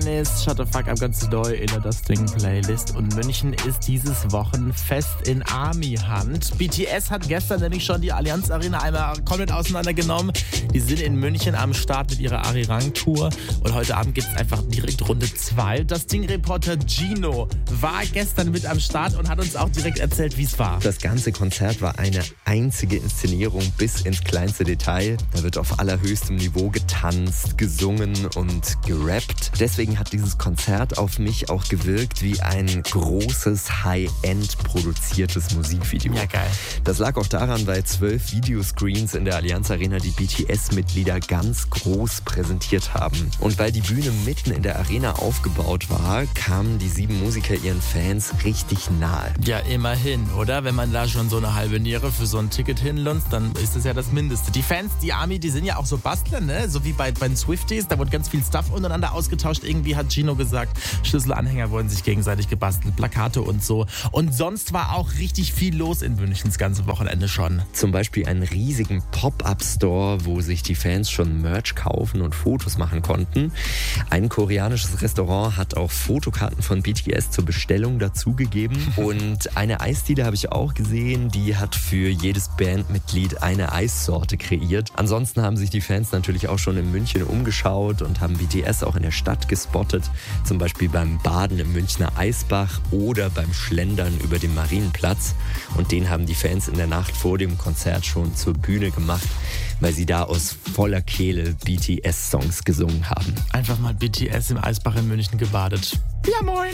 Dennis, Shut the Fuck Up ganz neu in der Das Ding Playlist. Und München ist dieses Wochenfest in Army-Hand. BTS hat gestern nämlich schon die Allianz Arena einmal komplett auseinandergenommen. Die sind in München am Start mit ihrer Arirang-Tour. Und heute Abend gibt es einfach direkt Runde 2. Das Ding-Reporter Gino war gestern mit am Start und hat uns auch direkt erzählt, wie es war. Das ganze Konzert war eine einzige Inszenierung bis ins kleinste Detail. Da wird auf allerhöchstem Niveau getanzt, gesungen und gerappt. Deswegen hat dieses Konzert auf mich auch gewirkt wie ein großes, High-End produziertes Musikvideo. Ja, geil. Das lag auch daran, weil 12 Videoscreens in der Allianz Arena die BTS-Mitglieder ganz groß präsentiert haben. Und weil die Bühne mitten in der Arena aufgebaut war, kamen die 7 Musiker ihren Fans richtig nahe. Ja, immerhin, oder? Wenn man da schon so eine halbe Niere für so ein Ticket hinlunzt, dann ist das ja das Mindeste. Die Fans, die Army, die sind ja auch so Bastler, ne? So wie bei den Swifties, da wurde ganz viel Stuff untereinander ausgetauscht. Irgendwie hat Gino gesagt, Schlüsselanhänger wurden sich gegenseitig gebastelt, Plakate und so. Und sonst war auch richtig viel los in München das ganze Wochenende schon. Zum Beispiel einen riesigen Pop-Up-Store, wo sich die Fans schon Merch kaufen und Fotos machen konnten. Ein koreanisches Restaurant hat auch Fotokarten von BTS zur Bestellung dazugegeben. Und eine Eisdiele habe ich auch gesehen, die hat für jedes Bandmitglied eine Eissorte kreiert. Ansonsten haben sich die Fans natürlich auch schon in München umgeschaut und haben BTS auch in der Stadt gespottet. Zum Beispiel beim Baden im Münchner Eisbach oder beim Schlendern über dem Marienplatz. Und den haben die Fans in der Nacht vor dem Konzert schon zur Bühne gemacht, weil sie da aus voller Kehle BTS-Songs gesungen haben. Einfach mal BTS im Eisbach in München gebadet. Ja, moin!